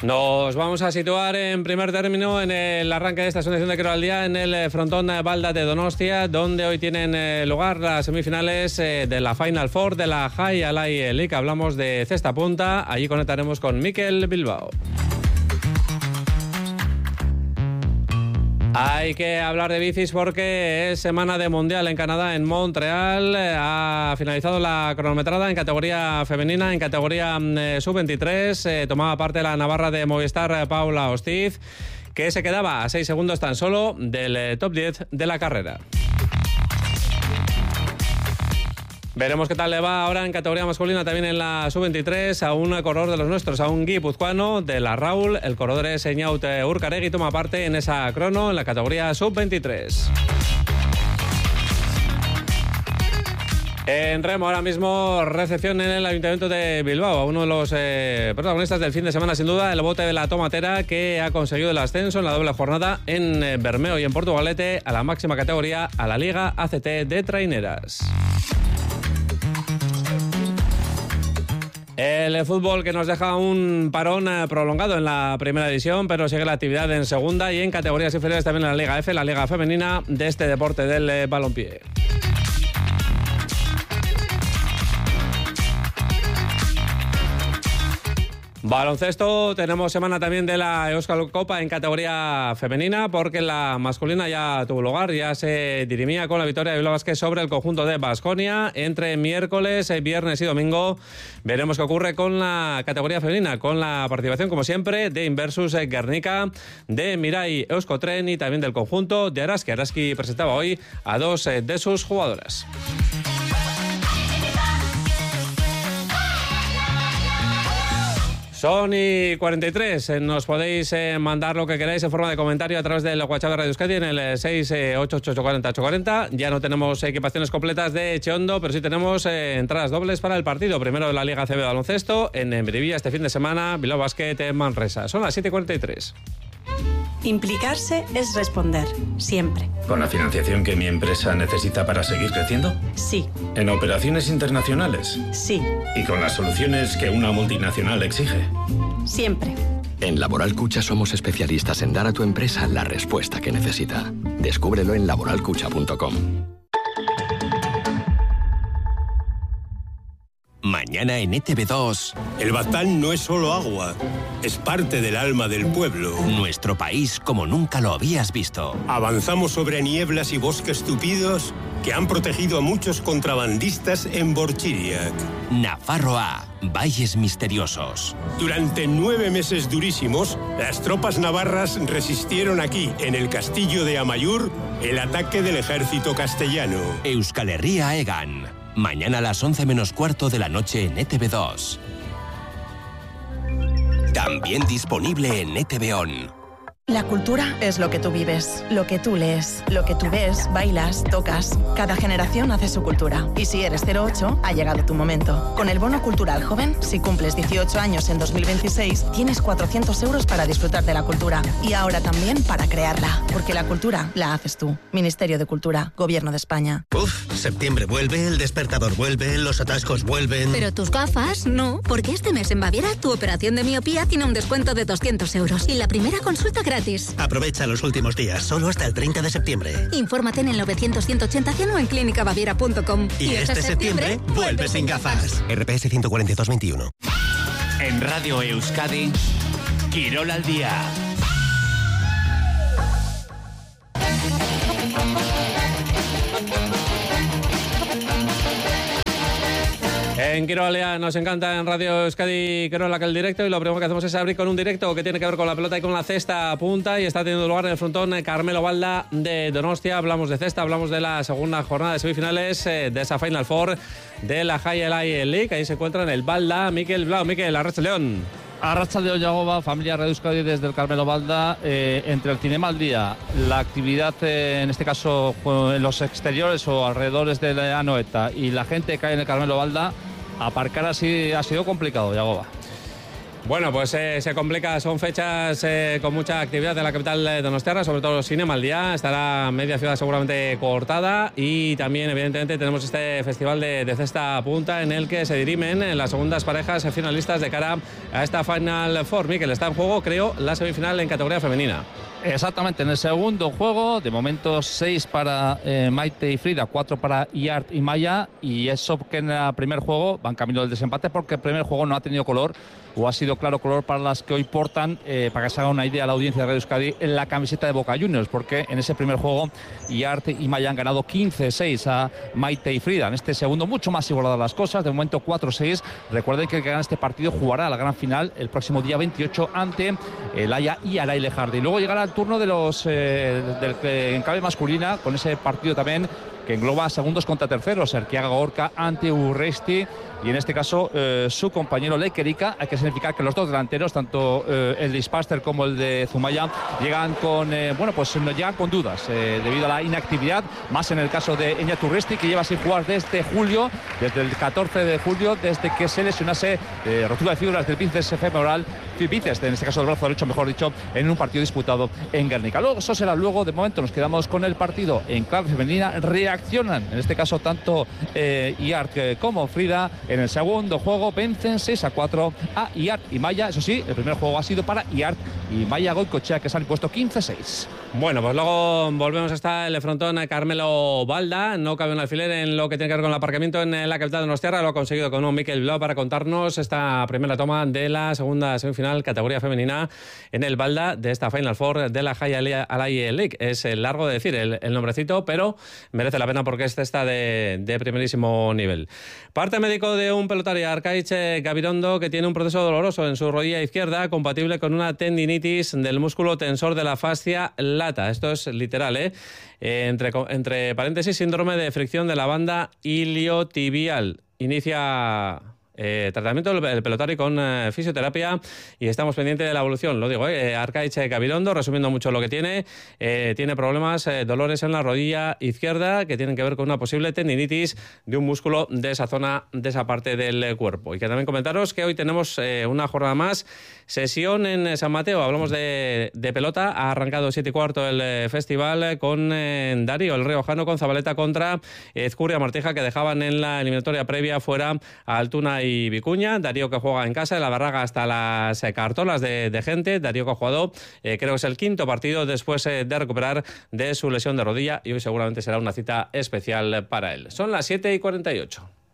Nos vamos a situar en primer término en el arranque de esta edición de Quiro al Día en el frontón Balda de Donostia, donde hoy tienen lugar las semifinales de la Final Four de la Jai Alai League. Hablamos de cesta punta, allí conectaremos con Mikel Bilbao. Hay que hablar de bicis porque es semana de Mundial en Canadá, en Montreal. Ha finalizado la cronometrada en categoría femenina, en categoría sub-23. Tomaba parte la navarra de Movistar, Paula Ostiz, que se quedaba a 6 segundos tan solo del top 10 de la carrera. Veremos qué tal le va ahora en categoría masculina, también en la sub-23, a un corredor de los nuestros, a un guipuzcoano de la Raúl. El corredor es Eñaut Urcaregui, toma parte en esa crono en la categoría sub-23. En remo, ahora mismo recepción en el Ayuntamiento de Bilbao a uno de los protagonistas del fin de semana, sin duda, el bote de la Tomatera, que ha conseguido el ascenso en la doble jornada en Bermeo y en Portugalete a la máxima categoría, a la Liga ACT de Traineras. El fútbol que nos deja un parón prolongado en la primera división, pero sigue la actividad en segunda y en categorías inferiores también en la Liga F, la liga femenina de este deporte del balompié. Baloncesto, tenemos semana también de la Euskal Copa en categoría femenina, porque la masculina ya tuvo lugar, ya se dirimía con la victoria de Bilbao Basket sobre el conjunto de Baskonia. Entre miércoles, viernes y domingo veremos qué ocurre con la categoría femenina, con la participación, como siempre, de Inversus Guernica, de Mirai Euskotren y también del conjunto de Araski. Araski presentaba hoy a dos de sus jugadoras. Son y 43. Nos podéis mandar lo que queráis en forma de comentario a través del WhatsApp de Radio Euskadi en el 68840 840. Ya no tenemos equipaciones completas de Echeondo, pero sí tenemos entradas dobles para el partido. Primero de la Liga CB de baloncesto en Miribilla este fin de semana, Bilbao Basket en Manresa. Son las 7:43. Implicarse es responder, siempre. ¿Con la financiación que mi empresa necesita para seguir creciendo? Sí. ¿En operaciones internacionales? Sí. ¿Y con las soluciones que una multinacional exige? Siempre. En Laboral Cucha somos especialistas en dar a tu empresa la respuesta que necesita. Descúbrelo en laboralcucha.com. Mañana en ETV2. El Baztán no es solo agua, es parte del alma del pueblo. Nuestro país como nunca lo habías visto. Avanzamos sobre nieblas y bosques tupidos que han protegido a muchos contrabandistas en Borchiriac. Nafarroa, valles misteriosos. Durante 9 meses durísimos, las tropas navarras resistieron aquí, en el castillo de Amaiur, el ataque del ejército castellano. Euskal Herria Egan. Mañana a las 11 menos cuarto de la noche en ETV2. También disponible en ETV On. La cultura es lo que tú vives, lo que tú lees, lo que tú ves, bailas, tocas. Cada generación hace su cultura. Y si eres 08, ha llegado tu momento. Con el Bono Cultural Joven, si cumples 18 años en 2026, tienes 400 euros para disfrutar de la cultura. Y ahora también para crearla. Porque la cultura la haces tú. Ministerio de Cultura, Gobierno de España. Septiembre vuelve, el despertador vuelve, los atascos vuelven... Pero tus gafas, no. Porque este mes en Baviera, tu operación de miopía tiene un descuento de 200 euros. Y la primera consulta gratis. Aprovecha los últimos días, solo hasta el 30 de septiembre. Infórmate en el 900-180-100 o en clínicabaviera.com. Y este septiembre, vuelve sin gafas. RPS 14221. En Radio Euskadi, Quirol al Día. En Quirol al Día nos encanta en Radio Euskadi Quirol aquel directo, y lo primero que hacemos es abrir con un directo que tiene que ver con la pelota y con la cesta punta, y está teniendo lugar en el frontón Carmelo Balda de Donostia. Hablamos de cesta, hablamos de la segunda jornada de semifinales de esa Final Four de la Jai Alai League. Ahí se encuentra en el Balda Mikel Bilbao. Mikel, arratsaldeon. Arratsaldeon, Yagoba, familia Radio Euskadi desde el Carmelo Balda. Entre el Cinema al Día, la actividad en este caso en los exteriores o alrededores de la Anoeta y la gente que hay en el Carmelo Balda, aparcar así ha sido complicado, Yagoba. Bueno, pues se complica, son fechas con mucha actividad en la capital donostiarra, sobre todo los Cinema al día. Estará media ciudad seguramente cortada y también, evidentemente, tenemos este festival de cesta punta en el que se dirimen las segundas parejas finalistas de cara a esta Final Four. Miquel, está en juego, creo, la semifinal en categoría femenina. Exactamente, en el segundo juego, de momento 6 para Maite y Frida, 4 para Iart y Maya, y eso que en el primer juego van camino del desempate porque el primer juego no ha tenido color, o ha sido claro color para las que hoy portan, para que se haga una idea a la audiencia de Radio Euskadi, en la camiseta de Boca Juniors, porque en ese primer juego Iart y Maya han ganado 15-6 a Maite y Frida. En este segundo mucho más igualadas las cosas, de momento 4-6. Recuerden que el que gana este partido jugará a la gran final el próximo día 28 ante Laia y Araile Jardi. Luego llegará el turno de los del enclave masculina, con ese partido también que engloba segundos contra terceros, Erquiaga Gorka ante Urresti, y en este caso su compañero Lequerica. Hay que significar que los dos delanteros, tanto el de Ispaster como el de Zumaya, llegan con llegan con dudas debido a la inactividad, más en el caso de Eñatu Urresti, que lleva sin jugar desde el 14 de julio, desde que se lesionase rotura de fibras del bíceps femoral, en este caso del brazo derecho, mejor dicho, en un partido disputado en Guernica. Eso será luego. De momento nos quedamos con el partido en clave femenina. Reaccionan, en este caso, tanto Iart como Frida. En el segundo juego vencen 6-4 a Iart y Maya. Eso sí, el primer juego ha sido para Iart y Maya Goicoechea, que se han impuesto 15-6. Bueno, pues luego volvemos hasta el frontón Carmelo Balda. No cabe un alfiler en lo que tiene que ver con el aparcamiento en la capital de donostiarra. Lo ha conseguido con un Miquel Bilbao para contarnos esta primera toma de la segunda semifinal categoría femenina en el Balda de esta Final Four de la Jai Alai League. Es largo de decir el nombrecito, pero merece la pena porque este está de primerísimo nivel. Parte médico de un pelotario, Arkaitz Gabirondo, que tiene un proceso doloroso en su rodilla izquierda compatible con una tendinitis del músculo tensor de la fascia lata. Esto es literal, entre paréntesis, síndrome de fricción de la banda iliotibial. Inicia tratamiento del pelotario con fisioterapia y estamos pendientes de la evolución. Lo digo, Arkaitz Gabirondo, resumiendo mucho lo que tiene problemas, dolores en la rodilla izquierda que tienen que ver con una posible tendinitis de un músculo de esa zona, de esa parte del cuerpo. Y que también comentaros que hoy tenemos una jornada más, sesión en San Mateo. Hablamos de pelota. Ha arrancado 7:15 el festival con Darío, el riojano, con Zabaleta contra Ezcurria Martija, que dejaban en la eliminatoria previa fuera a Altuna y Vicuña. Darío, que juega en casa, en la Barraga, hasta las cartolas de gente. Darío, que ha jugado, creo que es el quinto partido después de recuperar de su lesión de rodilla, y hoy seguramente será una cita especial para él. Son las 7:48.